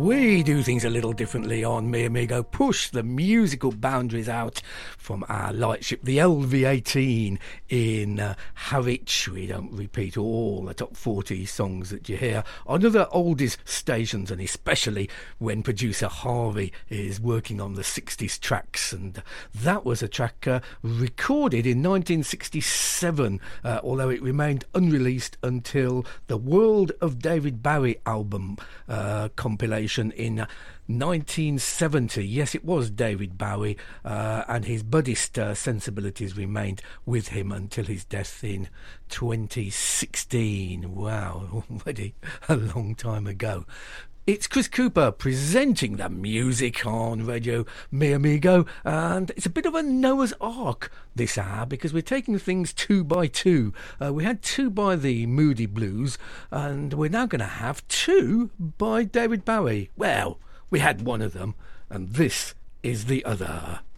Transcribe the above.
We do things a little differently on Mi Amigo, push the musical boundaries out from our lightship, the LV18 in Harwich. We don't repeat all the top 40 songs that you hear on other oldies stations, and especially when producer Harvey is working on the 60s tracks. And that was a track recorded in 1967, although it remained unreleased until the World of David Bowie album compilation in 1970. Yes, it was David Bowie, and his Buddhist sensibilities remained with him until his death in 2016. Wow, already a long time ago. It's Chris Cooper presenting the music on Radio Mi Amigo, and it's a bit of a Noah's Ark this hour because we're taking things two by two. We had two by the Moody Blues, and we're now going to have two by David Bowie. Well, we had one of them, and this is the other.